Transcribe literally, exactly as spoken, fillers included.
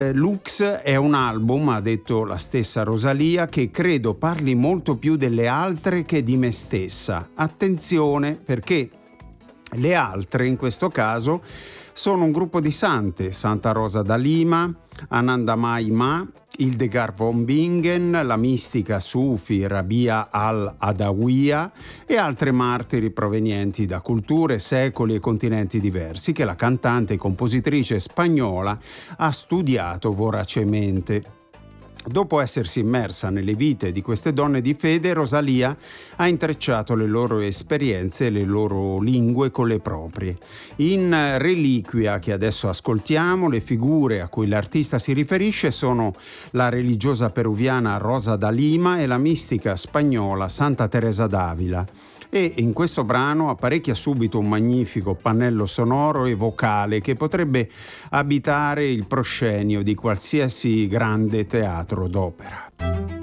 Eh, Lux è un album, ha detto la stessa Rosalía, che credo parli molto più delle altre che di me stessa. Attenzione, perché le altre in questo caso sono un gruppo di sante: Santa Rosa da Lima, Anandamai Ma, Hildegard von Bingen, la mistica Sufi Rabia al-Adawiya e altre martiri provenienti da culture, secoli e continenti diversi che la cantante e compositrice spagnola ha studiato voracemente. Dopo essersi immersa nelle vite di queste donne di fede, Rosalía ha intrecciato le loro esperienze e le loro lingue con le proprie. In Reliquia, che adesso ascoltiamo, le figure a cui l'artista si riferisce sono la religiosa peruviana Rosa da Lima e la mistica spagnola Santa Teresa d'Avila. E in questo brano apparecchia subito un magnifico pannello sonoro e vocale che potrebbe abitare il proscenio di qualsiasi grande teatro d'opera.